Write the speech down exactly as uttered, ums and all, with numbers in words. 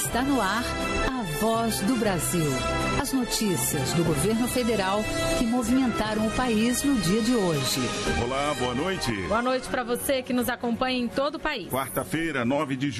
Está no ar a Voz do Brasil. As notícias do governo federal que movimentaram o país no dia de hoje. Olá, boa noite. Boa noite para você que nos acompanha em todo o país. Quarta-feira, nove de julho.